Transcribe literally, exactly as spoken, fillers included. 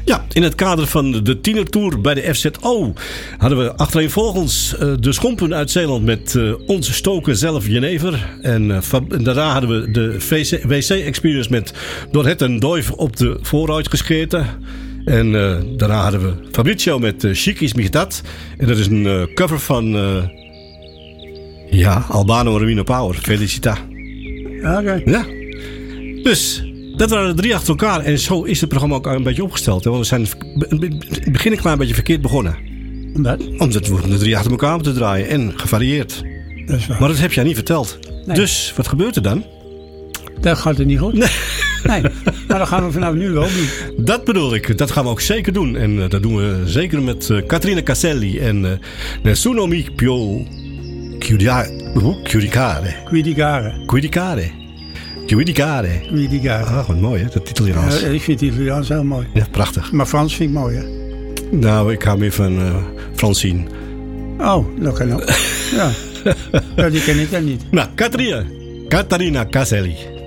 Ja, in het kader van de tienertour bij de F Z O hadden we achtereenvolgens uh, de Schompen uit Zeeland met uh, onze stoken zelf jenever. En uh, van, daarna hadden we de W C-experience met Dorhet en Doif op de vooruit gescheten. En uh, daarna hadden we Fabrizio met uh, Chic is mich dat. En dat is een uh, cover van uh, ja, Albano en Romino Power. Felicita. Oké. Okay. Ja. Dus dat waren er drie achter elkaar. En zo is het programma ook een beetje opgesteld. Hè? Want we zijn in het begin een klein beetje verkeerd begonnen. Omdat? Omdat we de drie achter elkaar moeten draaien. En gevarieerd. Dat is waar. Maar dat heb jij niet verteld. Nee. Dus wat gebeurt er dan? Dat gaat er niet goed. Nee. Nee. Maar dat gaan we vanaf nu wel doen. Dat bedoel ik. Dat gaan we ook zeker doen. En uh, dat doen we zeker met uh, Caterina Caselli. En uh, Nessuno mi più Curicare. Quidicare. Quidicare. Quidicare. Quidicare. Ah, wat mooi hè, dat Italiaans. Ja, ik vind het Italiaans heel mooi. Ja, prachtig. Maar Frans vind ik mooi, hè? Nou, ik hou meer van uh, Francine. Oh, dat kan ook. Ja. Ja, die ken ik dan niet. Nou, Caterina. Caterina Caselli.